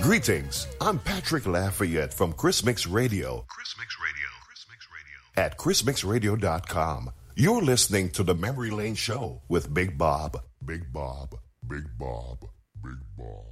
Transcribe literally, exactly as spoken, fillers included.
Greetings, I'm Patrick Lafayette from Chris Mix Radio. Chris Mix Radio. Chris Mix Radio. At chris mix radio dot com. You're listening to the Memory Lane Show with Big Bob. Big Bob. Big Bob. Big Bob.